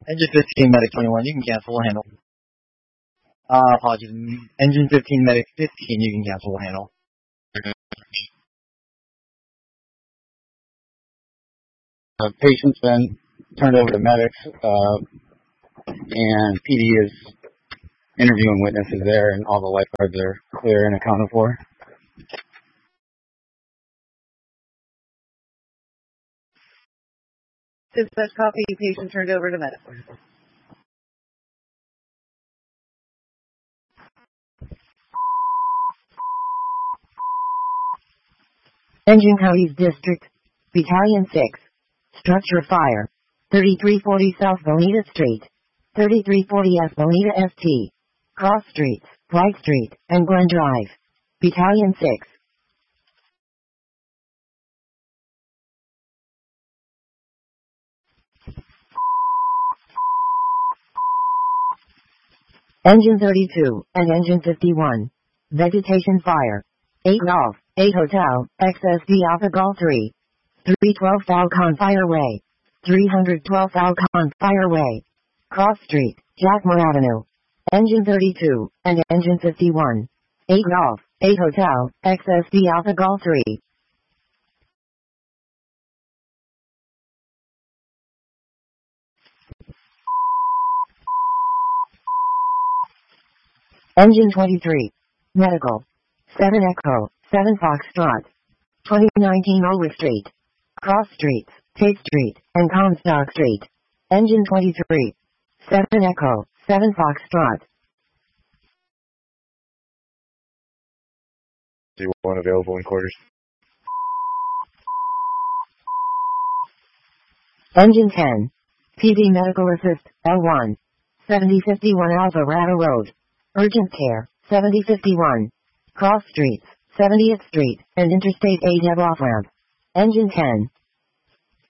Engine 15, medic 21, you can cancel, we'll handle. Apologies. Engine 15, medic 15, you can cancel, we'll handle. Patient's been turned over to medics, and PD is interviewing witnesses there, and all the lifeguards are clear and accounted for. Dispatch copy, patient turned over to medics. Engine Counties District, Battalion 6. Structure fire. 3340 South Bonita Street. 3340 S Bonita ST. Cross Streets, White Street, and Glen Drive. Battalion 6. Engine 32 and Engine 51. Vegetation fire. 8 Golf, 8 Hotel, XSD Alpha Golf 3. 312 Falcon Fireway. 312 Falcon Fireway. Cross Street, Jackmore Avenue. Engine 32 and Engine 51. 8 Golf, 8 Hotel, XSD Alpha Golf 3. Engine 23. Medical. 7 Echo, 7 Foxtrot. 2019 Ulrich Street. Cross Streets, Tate Street, and Comstock Street. Engine 23. 7 Echo, 7 Foxtrot. D1 available in quarters. Engine 10. PD Medical Assist, L1. 7051 Alvarado Road. Urgent Care, 7051. Cross Streets, 70th Street, and Interstate 8 head off ramp. Engine 10.